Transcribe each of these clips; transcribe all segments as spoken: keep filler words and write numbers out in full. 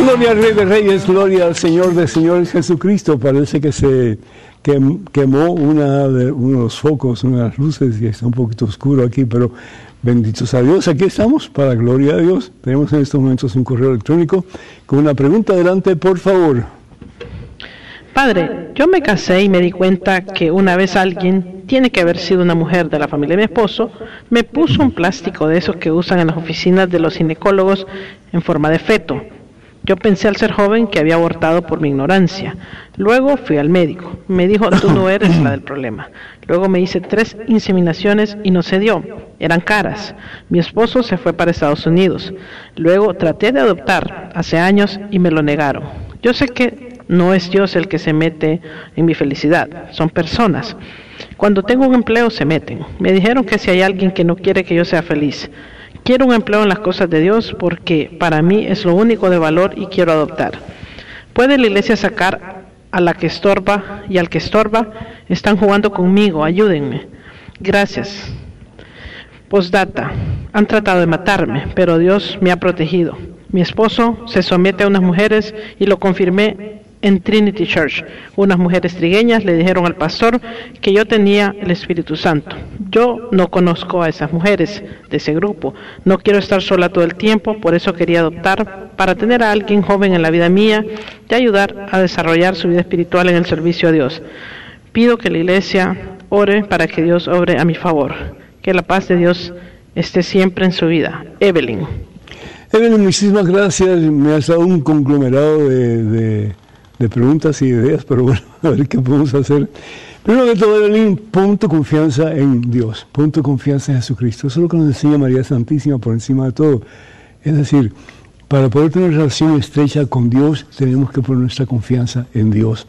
Gloria al Rey de Reyes, gloria al Señor de Señores Jesucristo. Parece que se quem, quemó una de, uno de los focos, una de las luces, y está un poquito oscuro aquí, pero benditos a Dios, aquí estamos, para gloria a Dios. Tenemos en estos momentos un correo electrónico con una pregunta. Adelante, por favor. Padre, yo me casé y me di cuenta que una vez alguien, tiene que haber sido una mujer de la familia de mi esposo, me puso un plástico de esos que usan en las oficinas de los ginecólogos en forma de feto. Yo pensé al ser joven que había abortado por mi ignorancia. Luego fui al médico. Me dijo, tú no eres la del problema. Luego me hice tres inseminaciones y no se dio. Eran caras. Mi esposo se fue para Estados Unidos. Luego traté de adoptar hace años y me lo negaron. Yo sé que no es Dios el que se mete en mi felicidad. Son personas. Cuando tengo un empleo se meten. Me dijeron que si hay alguien que no quiere que yo sea feliz. Quiero un empleo en las cosas de Dios porque para mí es lo único de valor y quiero adoptar. ¿Puede la iglesia sacar a la que estorba y al que estorba? Están jugando conmigo, ayúdenme. Gracias. Postdata. Han tratado de matarme, pero Dios me ha protegido. Mi esposo se somete a unas mujeres y lo confirmé en Trinity Church. Unas mujeres trigueñas le dijeron al pastor que yo tenía el Espíritu Santo. Yo no conozco a esas mujeres de ese grupo. No quiero estar sola todo el tiempo, por eso quería adoptar para tener a alguien joven en la vida mía y ayudar a desarrollar su vida espiritual en el servicio a Dios. Pido que la iglesia ore para que Dios obre a mi favor. Que la paz de Dios esté siempre en su vida. Evelyn. Evelyn, muchísimas gracias. Me has dado un conglomerado de... de... de preguntas y ideas, pero bueno, a ver qué podemos hacer. Primero que todo, Evelyn, pon tu confianza en Dios, pon tu confianza en Jesucristo. Eso es lo que nos enseña María Santísima por encima de todo. Es decir, para poder tener una relación estrecha con Dios, tenemos que poner nuestra confianza en Dios.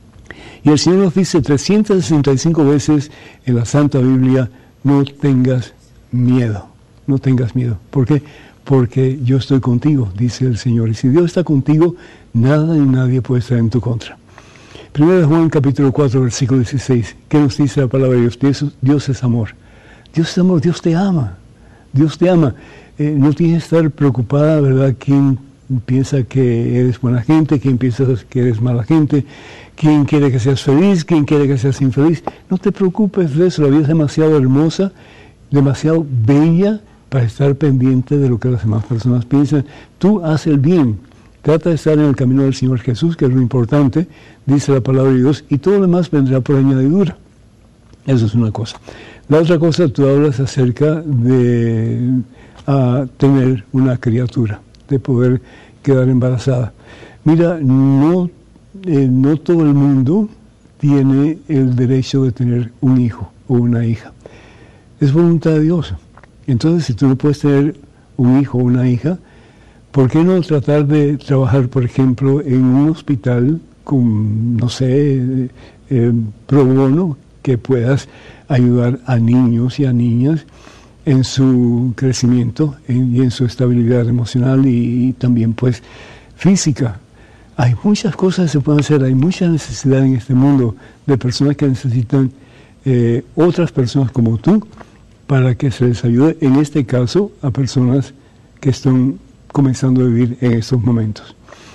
Y el Señor nos dice trescientas sesenta y cinco veces en la Santa Biblia, no tengas miedo, no tengas miedo. ¿Por qué? Porque yo estoy contigo, dice el Señor. Y si Dios está contigo, nada ni nadie puede estar en tu contra. Primero de Juan, capítulo cuatro, versículo dieciséis. ¿Qué nos dice la palabra de Dios? Dios, Dios es amor. Dios es amor, Dios te ama. Dios te ama. Eh, no tienes que estar preocupada, ¿verdad? ¿Quién piensa que eres buena gente? ¿Quién piensa que eres mala gente? ¿Quién quiere que seas feliz? ¿Quién quiere que seas infeliz? No te preocupes de eso. La vida es demasiado hermosa, demasiado bella, para estar pendiente de lo que las demás personas piensan. Tú haz el bien, trata de estar en el camino del Señor Jesús, que es lo importante, dice la palabra de Dios, y todo lo demás vendrá por añadidura. Eso es una cosa. La otra cosa, tú hablas acerca de uh, tener una criatura, de poder quedar embarazada. Mira, no, eh, no todo el mundo tiene el derecho de tener un hijo o una hija. Es voluntad de Dios. Entonces, si tú no puedes tener un hijo o una hija, ¿por qué no tratar de trabajar, por ejemplo, en un hospital con, no sé, eh, pro bono, que puedas ayudar a niños y a niñas en su crecimiento en, y en su estabilidad emocional y, y también, pues, física? Hay muchas cosas que se pueden hacer, hay mucha necesidad en este mundo de personas que necesitan eh, otras personas como tú, para que se les ayude, en este caso, a personas que están comenzando a vivir en estos momentos.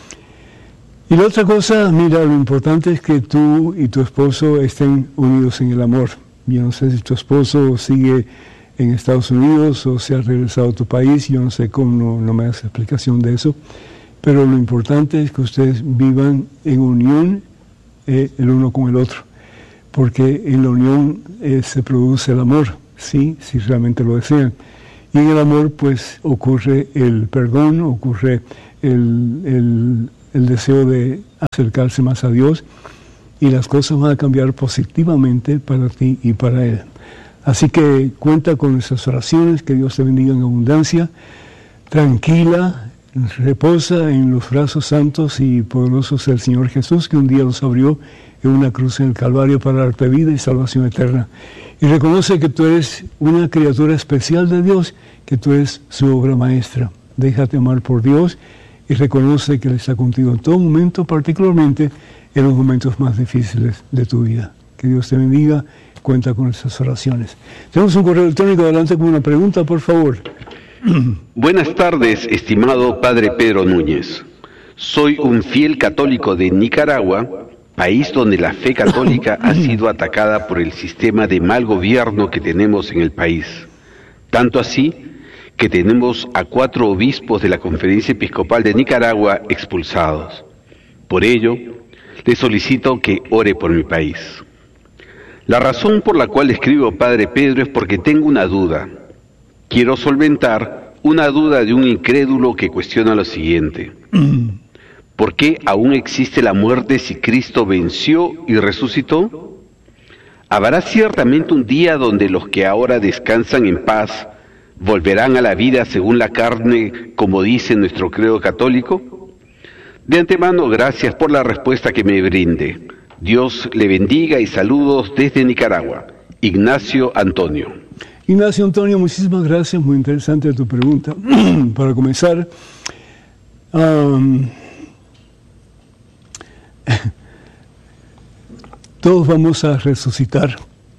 Y la otra cosa, mira, lo importante es que tú y tu esposo estén unidos en el amor. Yo no sé si tu esposo sigue en Estados Unidos o se ha regresado a tu país, yo no sé cómo, no, no me das explicación de eso, pero lo importante es que ustedes vivan en unión eh, el uno con el otro, porque en la unión eh, se produce el amor. Sí, si realmente lo desean. Y en el amor, pues, ocurre el perdón, ocurre el, el, el deseo de acercarse más a Dios, y las cosas van a cambiar positivamente para ti y para Él. Así que cuenta con nuestras oraciones, que Dios te bendiga en abundancia. Tranquila, reposa en los brazos santos y poderosos del Señor Jesús, que un día los abrió en una cruz en el Calvario para darte vida y salvación eterna. Y reconoce que tú eres una criatura especial de Dios, que tú eres su obra maestra. Déjate amar por Dios y reconoce que Él está contigo en todo momento, particularmente en los momentos más difíciles de tu vida. Que Dios te bendiga, cuenta con nuestras oraciones. Tenemos un correo electrónico, adelante con una pregunta, por favor. Buenas tardes, estimado Padre Pedro Núñez. Soy un fiel católico de Nicaragua, país donde la fe católica ha sido atacada por el sistema de mal gobierno que tenemos en el país. Tanto así que tenemos a cuatro obispos de la Conferencia Episcopal de Nicaragua expulsados. Por ello, le solicito que ore por mi país. La razón por la cual escribo, Padre Pedro, es porque tengo una duda. Quiero solventar una duda de un incrédulo que cuestiona lo siguiente. ¿Por qué aún existe la muerte si Cristo venció y resucitó? ¿Habrá ciertamente un día donde los que ahora descansan en paz volverán a la vida según la carne, como dice nuestro credo católico? De antemano, gracias por la respuesta que me brinde. Dios le bendiga y saludos desde Nicaragua. Ignacio Antonio. Ignacio Antonio, muchísimas gracias, muy interesante tu pregunta. Para comenzar, um, todos vamos a resucitar,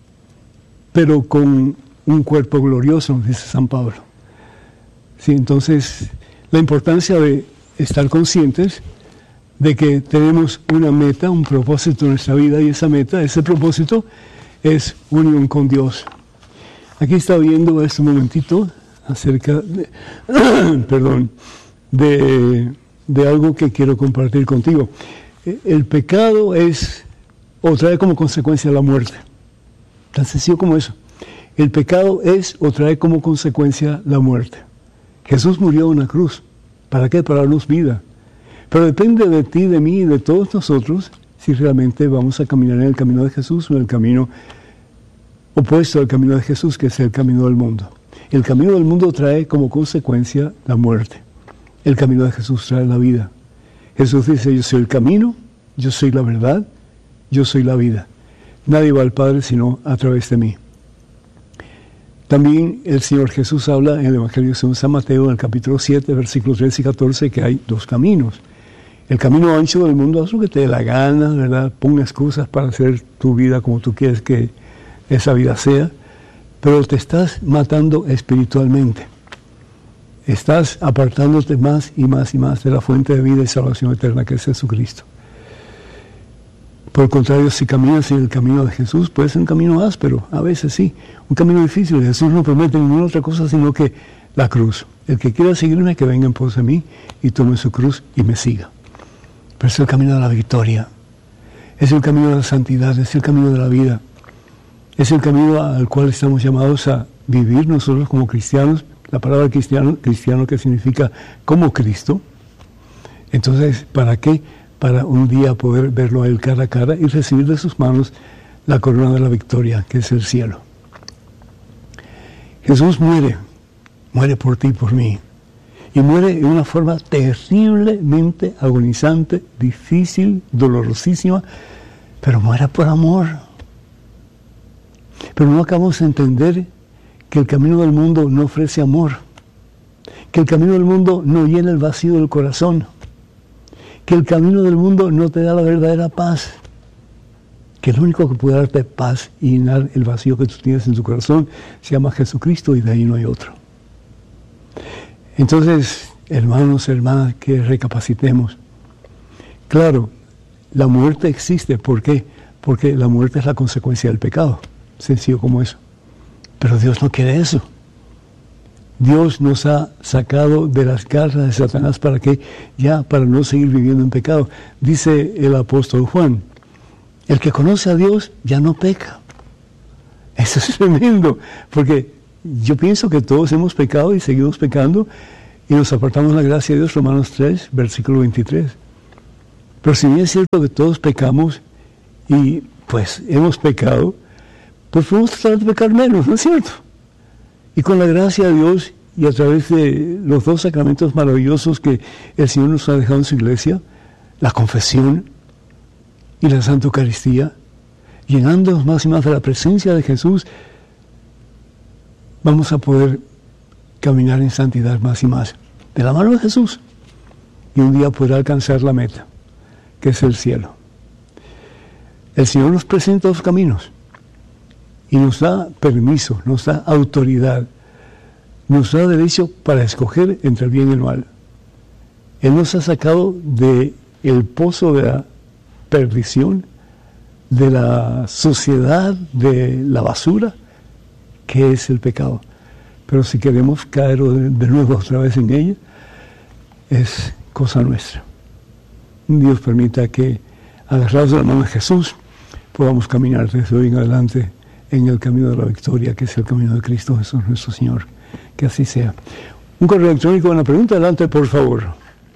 pero con un cuerpo glorioso, dice San Pablo. Sí, entonces, la importancia de estar conscientes de que tenemos una meta, un propósito en nuestra vida, y esa meta, ese propósito, es unión con Dios. Aquí está viendo este momentito acerca de, perdón, de, de algo que quiero compartir contigo. El pecado es, o trae como consecuencia la muerte. Tan sencillo como eso. El pecado es, o trae como consecuencia la muerte. Jesús murió en una cruz. ¿Para qué? Para darnos vida. Pero depende de ti, de mí y de todos nosotros si realmente vamos a caminar en el camino de Jesús o en el camino opuesto al camino de Jesús, que es el camino del mundo. El camino del mundo trae como consecuencia la muerte. El camino de Jesús trae la vida. Jesús dice, yo soy el camino, yo soy la verdad, yo soy la vida. Nadie va al Padre sino a través de mí. También el Señor Jesús habla en el Evangelio según San Mateo, en el capítulo siete, versículos trece y catorce, que hay dos caminos. El camino ancho del mundo, haz lo que te dé la gana, ¿verdad? Pon excusas para hacer tu vida como tú quieres que esa vida sea, pero te estás matando espiritualmente. Estás apartándote más y más y más de la fuente de vida y salvación eterna que es Jesucristo. Por el contrario, si caminas en el camino de Jesús, puede ser un camino áspero, a veces sí, un camino difícil. Jesús no promete ninguna otra cosa sino que la cruz. El que quiera seguirme, que venga en pos de mí y tome su cruz y me siga. Pero es el camino de la victoria, es el camino de la santidad, es el camino de la vida, es el camino al cual estamos llamados a vivir nosotros como cristianos. La palabra cristiano, cristiano que significa como Cristo. Entonces, ¿para qué? Para un día poder verlo a Él cara a cara y recibir de sus manos la corona de la victoria, que es el cielo. Jesús muere, muere por ti y por mí. Y muere de una forma terriblemente agonizante, difícil, dolorosísima, pero muere por amor. Pero no acabamos de entender que el camino del mundo no ofrece amor, que el camino del mundo no llena el vacío del corazón, que el camino del mundo no te da la verdadera paz, que el único que puede darte paz y llenar el vacío que tú tienes en tu corazón se llama Jesucristo, y de ahí no hay otro. Entonces, hermanos, hermanas, que recapacitemos. Claro, la muerte existe. ¿Por qué? Porque la muerte es la consecuencia del pecado. Sencillo como eso. Pero Dios no quiere eso. Dios nos ha sacado de las garras de Satanás para que ya, para no seguir viviendo en pecado. Dice el apóstol Juan, el que conoce a Dios ya no peca. Eso es tremendo, porque yo pienso que todos hemos pecado y seguimos pecando y nos apartamos de la gracia de Dios, Romanos tres, versículo veintitrés. Pero si bien es cierto que todos pecamos y pues hemos pecado, pues podemos tratar de pecar menos, ¿no es cierto? Y con la gracia de Dios y a través de los dos sacramentos maravillosos que el Señor nos ha dejado en su iglesia, la confesión y la Santa Eucaristía, llenándonos más y más de la presencia de Jesús, vamos a poder caminar en santidad más y más, de la mano de Jesús, y un día podrá alcanzar la meta, que es el cielo. El Señor nos presenta dos caminos, y nos da permiso, nos da autoridad, nos da derecho para escoger entre el bien y el mal, Él nos ha sacado de el pozo de la perdición, de la suciedad, de la basura, que es el pecado. Pero si queremos caer de, de nuevo otra vez en ella, es cosa nuestra. Dios permita que, agarrados de la mano de Jesús, podamos caminar desde hoy en adelante en el camino de la victoria, que es el camino de Cristo Jesús nuestro Señor. Que así sea. Un correo electrónico, una pregunta, adelante, por favor.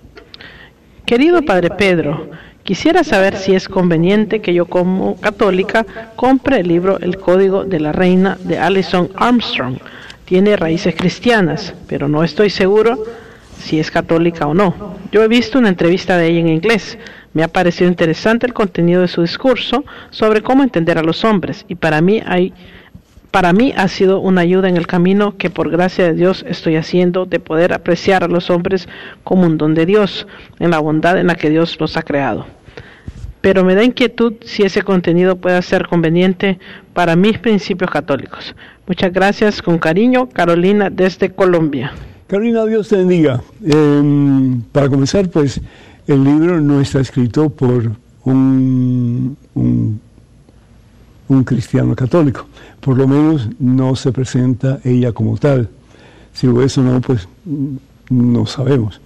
Querido Padre Pedro, quisiera saber si es conveniente que yo como católica compre el libro El Código de la Reina de Alison Armstrong. Tiene raíces cristianas, pero no estoy seguro si es católica o no. Yo he visto una entrevista de ella en inglés. Me ha parecido interesante el contenido de su discurso sobre cómo entender a los hombres, y para mí hay Para mí ha sido una ayuda en el camino que por gracia de Dios estoy haciendo de poder apreciar a los hombres como un don de Dios, en la bondad en la que Dios los ha creado. Pero me da inquietud si ese contenido pueda ser conveniente para mis principios católicos. Muchas gracias, con cariño, Carolina desde Colombia. Carolina, Dios te bendiga. Eh, para comenzar, pues, el libro no está escrito por un... un un cristiano católico, por lo menos no se presenta ella como tal. Si lo es o no, pues no sabemos.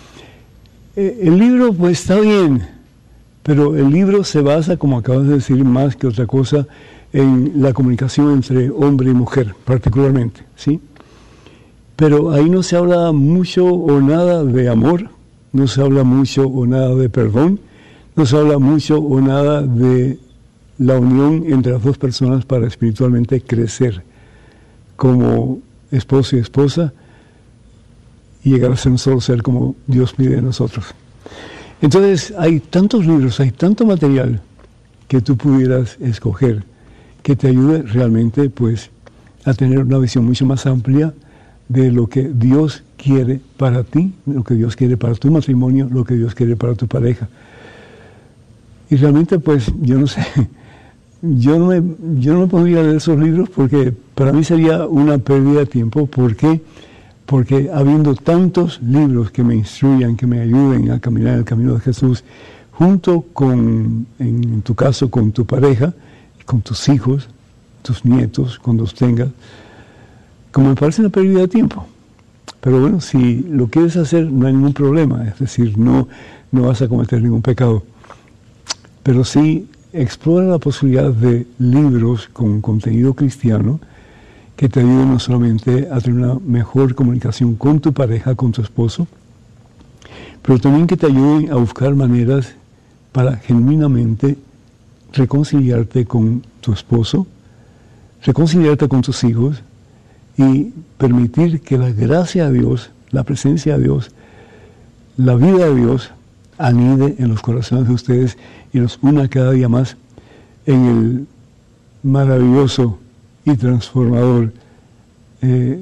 Eh, el libro pues está bien, pero el libro se basa, como acabas de decir, más que otra cosa, en la comunicación entre hombre y mujer, particularmente, ¿sí? Pero ahí no se habla mucho o nada de amor, no se habla mucho o nada de perdón, no se habla mucho o nada de la unión entre las dos personas para espiritualmente crecer como esposo y esposa y llegar a ser un solo ser como Dios pide de nosotros. Entonces hay tantos libros, hay tanto material que tú pudieras escoger que te ayude realmente pues a tener una visión mucho más amplia de lo que Dios quiere para ti, lo que Dios quiere para tu matrimonio, lo que Dios quiere para tu pareja. Y realmente pues yo no sé, Yo no, me, yo no me podría leer esos libros porque para mí sería una pérdida de tiempo. ¿Por qué? Porque habiendo tantos libros que me instruyan, que me ayuden a caminar en el camino de Jesús, junto con, en tu caso, con tu pareja, con tus hijos, tus nietos, cuando los tengas, como me parece una pérdida de tiempo. Pero bueno, si lo quieres hacer, no hay ningún problema. Es decir, no, no vas a cometer ningún pecado. Pero sí, explora la posibilidad de libros con contenido cristiano que te ayuden no solamente a tener una mejor comunicación con tu pareja, con tu esposo, pero también que te ayuden a buscar maneras para genuinamente reconciliarte con tu esposo, reconciliarte con tus hijos y permitir que la gracia de Dios, la presencia de Dios, la vida de Dios anide en los corazones de ustedes y los una cada día más en el maravilloso y transformador eh,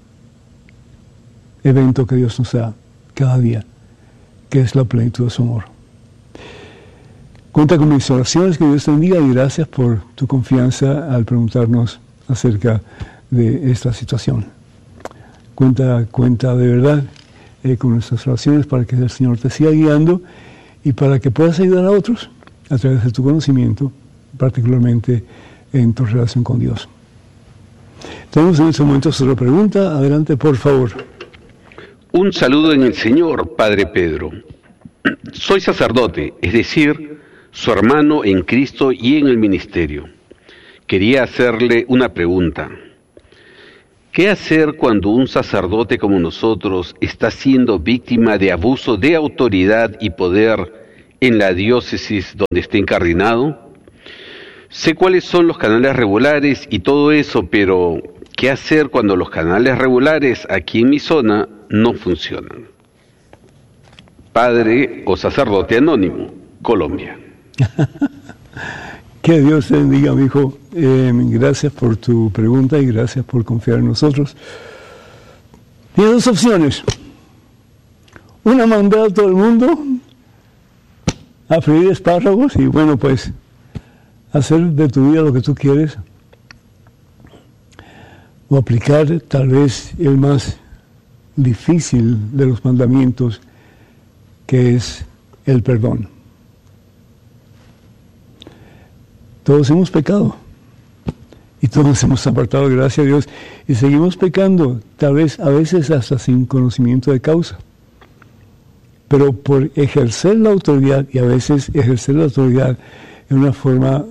evento que Dios nos da cada día, que es la plenitud de su amor. Cuenta con mis oraciones, que Dios te bendiga, y gracias por tu confianza al preguntarnos acerca de esta situación. Cuenta, cuenta de verdad eh, con nuestras oraciones para que el Señor te siga guiando y para que puedas ayudar a otros a través de tu conocimiento, particularmente en tu relación con Dios. Tenemos en este momento otra pregunta. Adelante, por favor. Un saludo en el Señor, Padre Pedro. Soy sacerdote, es decir, su hermano en Cristo y en el ministerio. Quería hacerle una pregunta. ¿Qué hacer cuando un sacerdote como nosotros está siendo víctima de abuso de autoridad y poder en la diócesis donde esté incardinado? Sé cuáles son los canales regulares y todo eso, pero ¿qué hacer cuando los canales regulares aquí en mi zona no funcionan? Padre o sacerdote anónimo, Colombia. Que Dios te bendiga, mi hijo. Eh, gracias por tu pregunta y gracias por confiar en nosotros. Tienes dos opciones. Una, mandar a todo el mundo a freír espárragos y bueno, pues hacer de tu vida lo que tú quieres. O aplicar tal vez el más difícil de los mandamientos, que es el perdón. Todos hemos pecado y todos hemos apartado de gracia a Dios y seguimos pecando, tal vez a veces hasta sin conocimiento de causa. Pero por ejercer la autoridad, y a veces ejercer la autoridad en una forma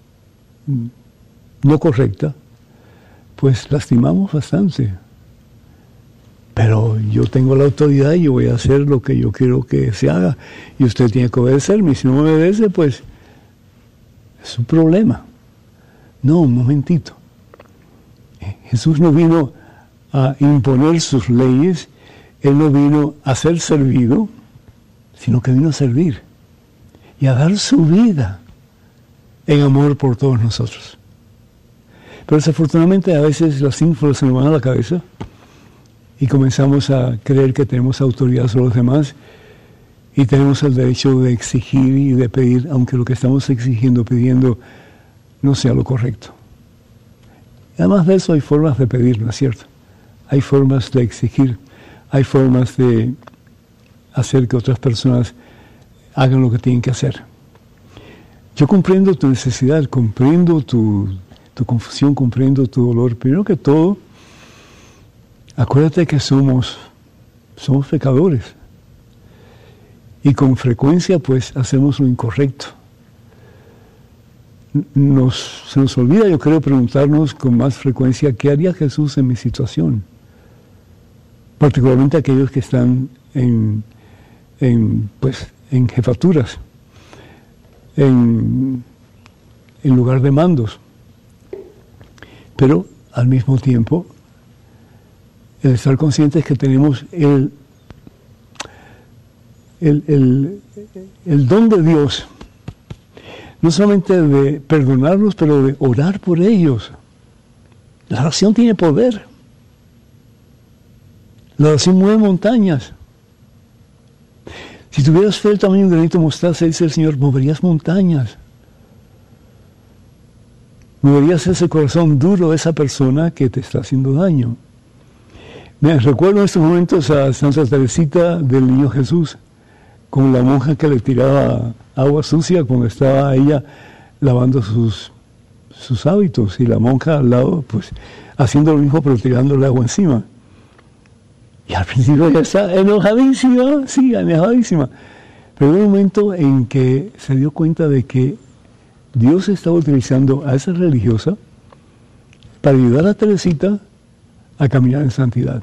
no correcta, pues lastimamos bastante. Pero yo tengo la autoridad y yo voy a hacer lo que yo quiero que se haga. Y usted tiene que obedecerme. Y si no me obedece, pues es un problema. No, un momentito. Jesús no vino a imponer sus leyes. Él no vino a ser servido, sino que vino a servir y a dar su vida en amor por todos nosotros. Pero desafortunadamente a veces las ínfulas se nos van a la cabeza y comenzamos a creer que tenemos autoridad sobre los demás y tenemos el derecho de exigir y de pedir, aunque lo que estamos exigiendo, pidiendo, no sea lo correcto. Y además de eso hay formas de pedir, ¿no es cierto? Hay formas de exigir, hay formas de hacer que otras personas hagan lo que tienen que hacer. Yo comprendo tu necesidad, comprendo tu, tu confusión, comprendo tu dolor. Primero que todo, acuérdate que somos, somos pecadores. Y con frecuencia, pues, hacemos lo incorrecto. Nos, se nos olvida, yo creo, preguntarnos con más frecuencia, ¿qué haría Jesús en mi situación? Particularmente aquellos que están en, en, pues, en jefaturas, en, en lugar de mandos. Pero, al mismo tiempo, el estar conscientes que tenemos el, el, el, el don de Dios, no solamente de perdonarlos, pero de orar por ellos. La oración tiene poder. La oración mueve montañas. Si tuvieras fe del tamaño de un granito de mostaza, dice el Señor, moverías montañas. Moverías ese corazón duro de esa persona que te está haciendo daño. Me recuerdo en estos momentos a Santa Teresita del Niño Jesús, con la monja que le tiraba agua sucia cuando estaba ella lavando sus, sus hábitos, y la monja al lado, pues, haciendo lo mismo, pero tirándole agua encima. Y al principio ella está enojadísima, sí, enojadísima. Pero hubo un momento en que se dio cuenta de que Dios estaba utilizando a esa religiosa para ayudar a Teresita a caminar en santidad.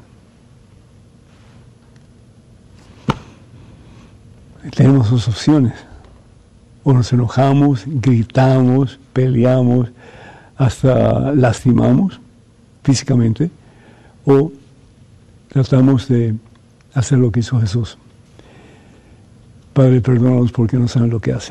Tenemos dos opciones. O nos enojamos, gritamos, peleamos, hasta lastimamos físicamente, o tratamos de hacer lo que hizo Jesús. Padre, perdónalos porque no saben lo que hacen.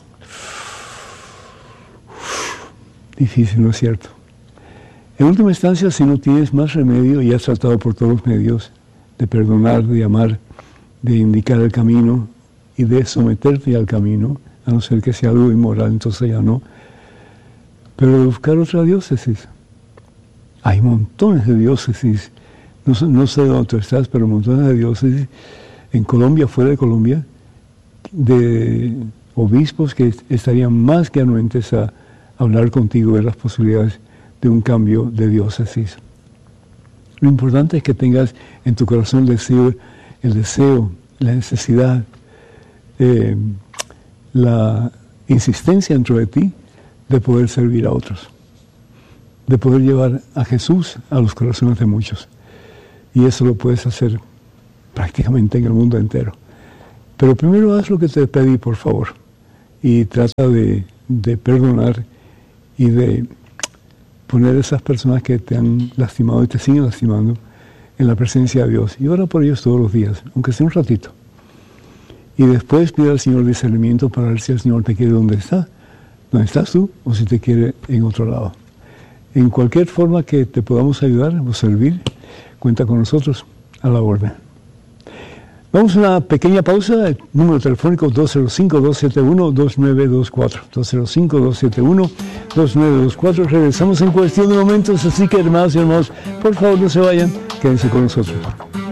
Difícil, ¿no es cierto? En última instancia, si no tienes más remedio y has tratado por todos los medios de perdonar, de amar, de indicar el camino y de someterte al camino, a no ser que sea algo inmoral, entonces ya no, pero de buscar otra diócesis. Hay montones de diócesis, no, no sé dónde tú estás, pero montones de diócesis en Colombia, fuera de Colombia, de obispos que estarían más que anuentes a hablar contigo de las posibilidades de un cambio de diócesis. Lo importante es que tengas en tu corazón el deseo, el deseo, la necesidad, eh, la insistencia dentro de ti de poder servir a otros, de poder llevar a Jesús a los corazones de muchos. Y eso lo puedes hacer prácticamente en el mundo entero. Pero primero haz lo que te pedí, por favor, y trata de, de perdonar y de poner a esas personas que te han lastimado y te siguen lastimando en la presencia de Dios. Y ora por ellos todos los días, aunque sea un ratito. Y después pide al Señor discernimiento para ver si el Señor te quiere donde está, donde estás tú, o si te quiere en otro lado. En cualquier forma que te podamos ayudar o servir, cuenta con nosotros a la orden. Vamos a una pequeña pausa. El número telefónico dos cero cinco, dos siete uno, dos nueve dos cuatro. dos cero cinco, dos siete uno, dos nueve dos cuatro. Regresamos en cuestión de momentos, así que hermanos y hermanos, por favor no se vayan, quédense con nosotros.